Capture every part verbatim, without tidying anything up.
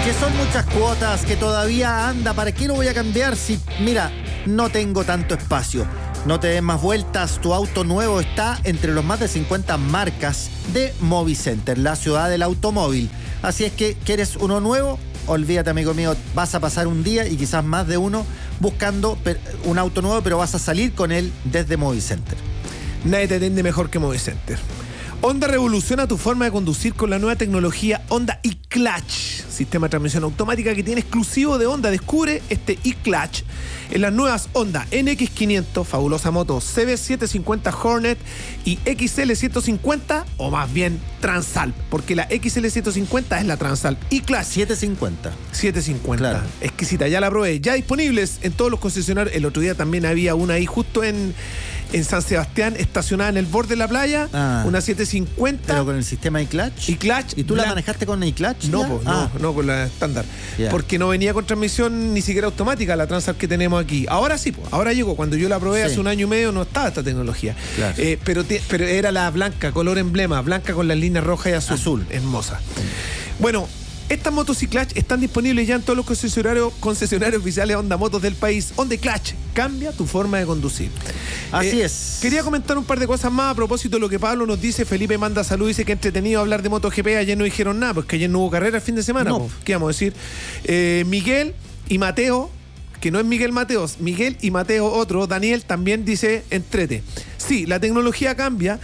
Que son muchas cuotas, que todavía anda. ¿Para qué lo voy a cambiar si, mira, no tengo tanto espacio? No te des más vueltas, tu auto nuevo está entre los más de cincuenta marcas de Movicenter, la ciudad del automóvil. Así es que, ¿quieres uno nuevo? Olvídate, amigo mío, vas a pasar un día y quizás más de uno buscando un auto nuevo, pero vas a salir con él desde Movicenter. Nadie te atiende mejor que Movicenter. Honda revoluciona tu forma de conducir con la nueva tecnología Honda eClutch, sistema de transmisión automática que tiene exclusivo de Honda. Descubre este eClutch en las nuevas Honda N X quinientos, fabulosa moto, C B setecientos cincuenta Hornet y X L ciento cincuenta, o más bien Transalp, porque la X L ciento cincuenta es la Transalp eClutch. setecientos cincuenta. setecientos cincuenta. Claro. Exquisita, ya la probé. Ya disponibles en todos los concesionarios. El otro día también había una ahí justo en, en San Sebastián, estacionada en el borde de la playa. Ah. Una setecientos cincuenta. Pero con el sistema eClutch. eClutch. ¿Y tú la blan- manejaste con eClutch? No, ya? po, Ah. no, no, con la estándar. Yeah. Porque no venía con transmisión ni siquiera automática, la Transalp que tenemos aquí. Ahora sí, po, ahora llegó. Cuando yo la probé Sí. hace un año y medio no estaba esta tecnología. Claro. Eh, pero, te- pero era la blanca, color emblema, blanca con las líneas rojas y azul. Azul. Hermosa. Bueno, estas motos eClutch están disponibles ya en todos los concesionarios, concesionarios oficiales Honda Motos del país. Honda eClutch, cambia tu forma de conducir. Así Eh, es. Quería comentar un par de cosas más a propósito de lo que Pablo nos dice. Felipe manda salud, dice que entretenido hablar de MotoGP. Ayer no dijeron nada, porque ayer no hubo carrera el fin de semana. No. Po. ¿Qué vamos a decir? Eh, Miguel y Mateo, que no es Miguel Mateos, Miguel y Mateo otro, Daniel también dice entrete. Sí, la tecnología cambia.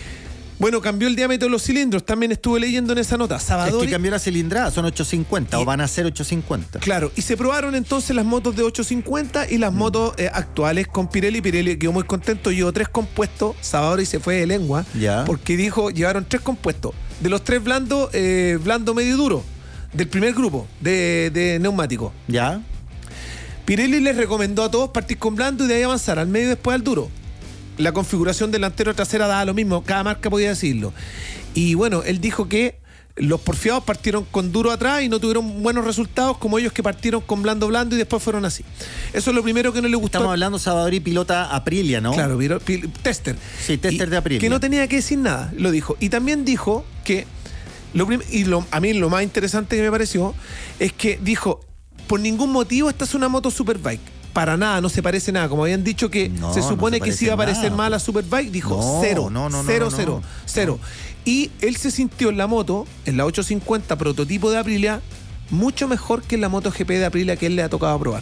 Bueno, cambió el diámetro de los cilindros, también estuve leyendo en esa nota. Es Savadori, que cambió la cilindrada, son ochocientos cincuenta Y- o van a ser ochocientos cincuenta. claro, y se probaron entonces las motos de ochocientos cincuenta y las motos eh, actuales con Pirelli. Pirelli quedó muy contento, llevó tres compuestos. Savadori se fue de lengua Ya. porque dijo, llevaron tres compuestos. De los tres blando, eh, blando medio duro, del primer grupo de, de neumáticos. ¿Ya? Pirelli les recomendó a todos partir con blando y de ahí avanzar al medio y después al duro. La configuración delantero-trasera daba lo mismo, cada marca podía decirlo. Y bueno, él dijo que los porfiados partieron con duro atrás y no tuvieron buenos resultados como ellos que partieron con blando blando y después fueron así. Eso es lo primero que no le gustó. Estamos hablando Savadori pilota Aprilia, ¿no? Claro, piro- pil- tester. Sí, tester Y de Aprilia. Que no tenía que decir nada, lo dijo. Y también dijo que, lo prim- y lo- a mí lo más interesante que me pareció, es que dijo, por ningún motivo esta es una moto Superbike. Para nada, no se parece nada. Como habían dicho que No, se no supone se que parece se iba a parecer nada. más a la Superbike, dijo No, cero. no, no, no, cero, no, cero, no. cero. Y él se sintió en la moto, en la ochocientos cincuenta prototipo de Aprilia, mucho mejor que en la MotoGP de Aprilia que él le ha tocado probar.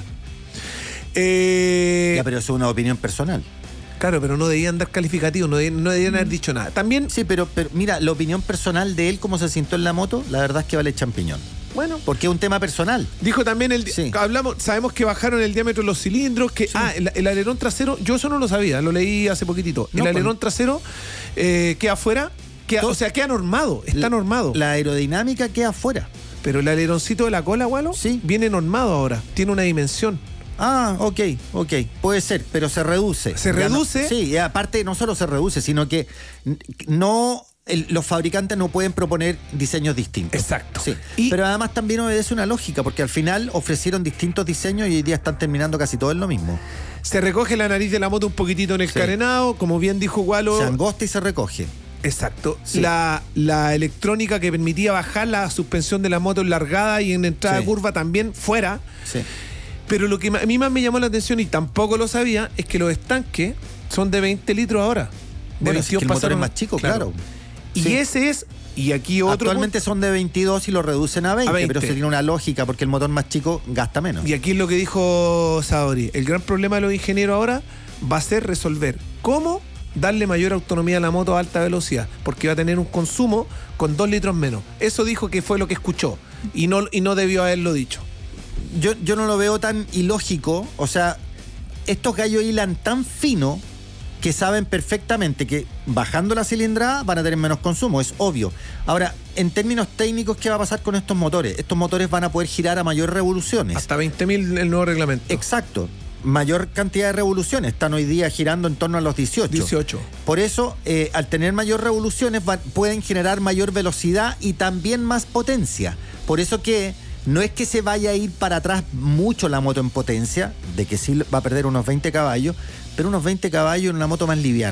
Eh, Ya, pero eso es una opinión personal. Claro, pero no debían dar calificativos, no debían, no debían haber dicho nada. También, Sí, pero, pero mira, la opinión personal de él, cómo se sintió en la moto, la verdad es que vale champiñón. bueno, Porque es un tema personal. dijo también el Sí. hablamos, sabemos que bajaron el diámetro de los cilindros, que ah, el, el alerón trasero, yo eso no lo sabía, lo leí hace poquitito. No, el pues- alerón trasero eh, queda afuera, queda- Todo- o sea, queda normado, está La- normado. La aerodinámica queda afuera. Pero el aleroncito de la cola, Walo, Sí. viene normado ahora, tiene una dimensión. Ah, ok, ok. Puede ser, pero se reduce. ¿Se Ya no- reduce? sí, y aparte no solo se reduce, sino que n- no... el- los fabricantes no pueden proponer diseños distintos. Exacto. Sí. Y- Pero además también obedece una lógica, porque al final ofrecieron distintos diseños y hoy día están terminando casi todo en lo mismo. Se recoge la nariz de la moto un poquitito en el Sí. carenado, como bien dijo Walo. Se angosta y se recoge. Exacto. Sí. La, la electrónica que permitía bajar la suspensión de la moto en largada y en entrada Sí. de curva también fuera. Sí. Pero lo que a mí más me llamó la atención, y tampoco lo sabía, es que los estanques son de veinte litros ahora. De Bueno, si es que el motor pasaron- es más chico, claro. Y Sí. ese es, y aquí otro Actualmente son de veintidós y lo reducen a veinte, A veinte. pero se tiene una lógica porque el motor más chico gasta menos. punto, y aquí es lo que dijo Savadori, el gran problema de los ingenieros ahora va a ser resolver cómo darle mayor autonomía a la moto a alta velocidad, porque va a tener un consumo con dos litros menos. Eso dijo que fue lo que escuchó, y no, y no debió haberlo dicho. Yo, yo no lo veo tan ilógico. O sea, estos gallos hilan tan fino que saben perfectamente que bajando la cilindrada van a tener menos consumo, es obvio. Ahora, en términos técnicos, ¿qué va a pasar con estos motores? Estos motores van a poder girar a mayores revoluciones. Hasta veinte mil el nuevo reglamento. Exacto. Mayor cantidad de revoluciones. Están hoy día girando en torno a los dieciocho. dieciocho. Por eso, eh, al tener mayor revoluciones, va- pueden generar mayor velocidad y también más potencia. Por eso que no es que se vaya a ir para atrás mucho la moto en potencia, de que sí va a perder unos veinte caballos, pero unos veinte caballos en una moto más liviana.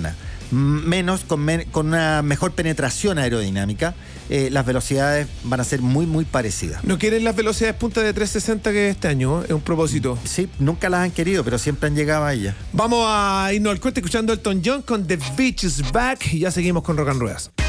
menos, con, men- con una mejor penetración aerodinámica, eh, las velocidades van a ser muy, muy parecidas. ¿No quieren las velocidades punta de trescientos sesenta que este año? Es un propósito. Sí, nunca las han querido, pero siempre han llegado a ellas. Vamos a irnos al corte escuchando Elton John con The Beach is Back y ya seguimos con Rock and Ruedas.